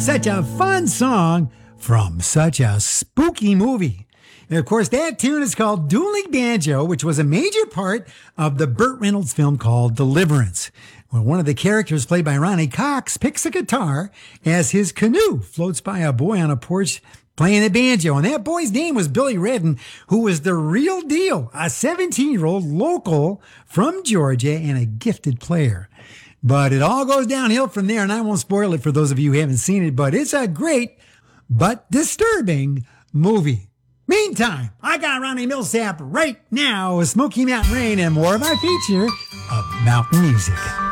Such a fun song from such a spooky movie. And of course, that tune is called Dueling Banjo, which was a major part of the Burt Reynolds film called Deliverance, where one of the characters played by Ronnie Cox picks a guitar as his canoe floats by a boy on a porch playing the banjo. And that boy's name was Billy Redden, who was the real deal, a 17-year-old local from Georgia and a gifted player. But it all goes downhill from there, and I won't spoil it for those of you who haven't seen it, but it's a great but disturbing movie. Meantime, I got Ronnie Millsap right now with Smoky Mountain Rain and more of our feature of mountain music.